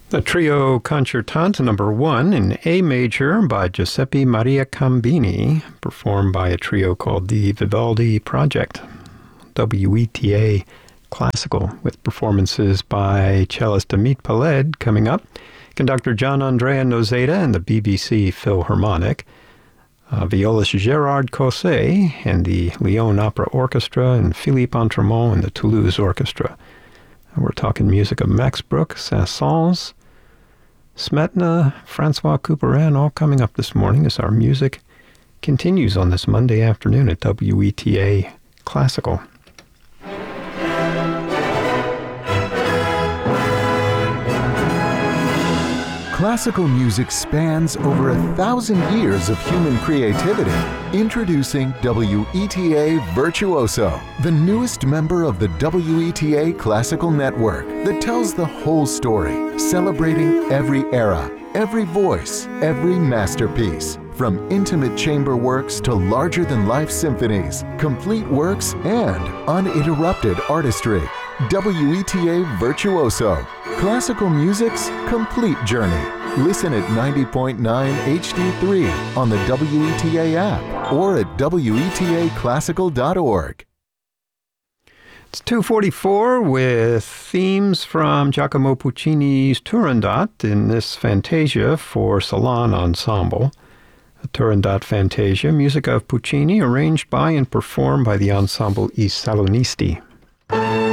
The trio Concertante number 1 in A major by Giuseppe Maria Cambini, performed by a trio called the Vivaldi Project. WETA Classical, with performances by cellist Amit Paled coming up, conductor Gian Andrea Nozeta and the BBC Philharmonic, violist Gérard Cosset and the Lyon Opera Orchestra, and Philippe Entremont and the Toulouse Orchestra. And we're talking music of Max Bruch, Saint-Saëns, Smetana, Francois Couperin, all coming up this morning as our music continues on this Monday afternoon at WETA Classical. Classical music spans over 1,000 years of human creativity. Introducing WETA Virtuoso, the newest member of the WETA Classical Network that tells the whole story, celebrating every era, every voice, every masterpiece. From intimate chamber works to larger-than-life symphonies, complete works, and uninterrupted artistry. WETA Virtuoso, classical music's complete journey. Listen at 90.9 HD3 on the WETA app or at WETAclassical.org. It's 2:44 with themes from Giacomo Puccini's Turandot in this Fantasia for Salon Ensemble. A Turandot Fantasia, music of Puccini, arranged by and performed by the ensemble I Salonisti.